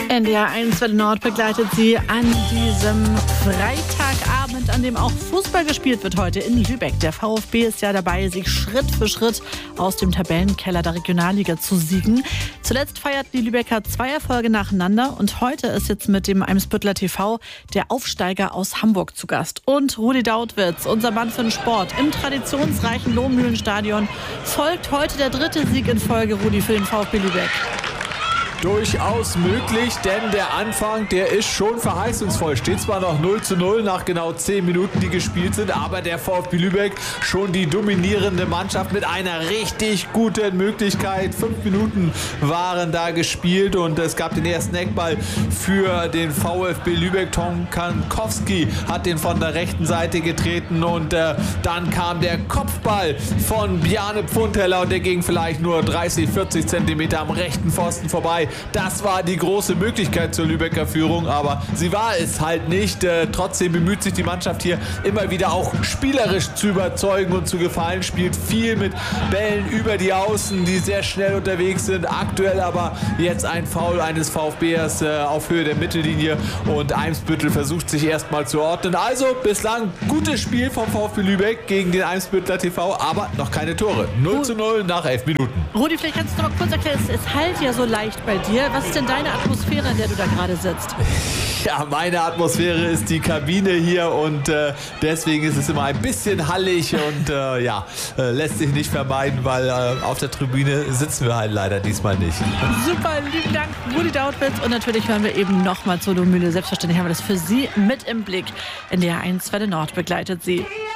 NDR1 Welle Nord begleitet Sie an diesem Freitagabend, an dem auch Fußball gespielt wird heute in Lübeck. Der VfB ist ja dabei, sich Schritt für Schritt aus dem Tabellenkeller der Regionalliga zu siegen. Zuletzt feierten die Lübecker 2 Erfolge nacheinander und heute ist jetzt mit dem Eimsbütteler TV der Aufsteiger aus Hamburg zu Gast. Und Rudi Dautwitz, unser Mann für den Sport, im traditionsreichen Lohmühlenstadion folgt heute der 3. Sieg in Folge, Rudi, für den VfB Lübeck. Durchaus möglich, denn der Anfang, der ist schon verheißungsvoll. Steht zwar noch 0:0 nach genau 10 Minuten, die gespielt sind, aber der VfB Lübeck schon die dominierende Mannschaft mit einer richtig guten Möglichkeit. 5 Minuten waren da gespielt und es gab den ersten Eckball für den VfB Lübeck. Tom Kankowski hat den von der rechten Seite getreten und dann kam der Kopfball von Bjarne Pfundheller und der ging vielleicht nur 30-40 Zentimeter am rechten Pfosten vorbei. Das war die große Möglichkeit zur Lübecker Führung, aber sie war es halt nicht. Trotzdem bemüht sich die Mannschaft hier immer wieder auch spielerisch zu überzeugen und zu gefallen. Spielt viel mit Bällen über die Außen, die sehr schnell unterwegs sind. Aktuell aber jetzt ein Foul eines VfBers auf Höhe der Mittellinie und Eimsbüttel versucht sich erstmal zu ordnen. Also bislang gutes Spiel vom VfB Lübeck gegen den Eimsbütteler TV, aber noch keine Tore. 0:0 nach 11 Minuten. Rudi, vielleicht kannst du noch mal kurz erklären, es halt ja so leicht bei dir. Was ist denn deine Atmosphäre, in der du da gerade sitzt? Ja, meine Atmosphäre ist die Kabine hier und deswegen ist es immer ein bisschen hallig und lässt sich nicht vermeiden, weil auf der Tribüne sitzen wir halt leider diesmal nicht. Super, lieben Dank, Rudi Dautwitz. Und natürlich hören wir eben nochmal zur Lohmühle. Selbstverständlich haben wir das für Sie mit im Blick. NDR1 Welle Nord begleitet Sie.